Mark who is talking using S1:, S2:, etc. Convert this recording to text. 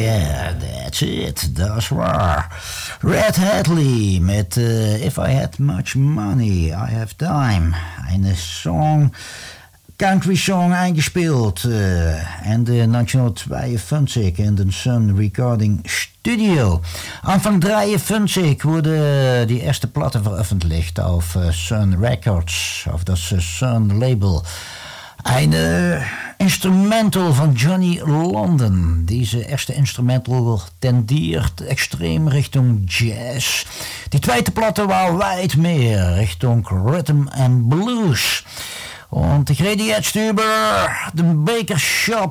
S1: Yeah, that's it. Dat is waar. Red Hadley met If I Had Much Money, I Have Time. Een song, country song eingespeeld. En de 1952 in de Sun Recording Studio. Aanvang 53 worden die eerste platten veröffentlicht op Sun Records, of dat Sun label. Een instrumental van Johnny London. Deze eerste instrumental tendeert extreem richting jazz. Die tweede platte was wijd meer richting rhythm and blues. Und ich rede jetzt über den Baker Shop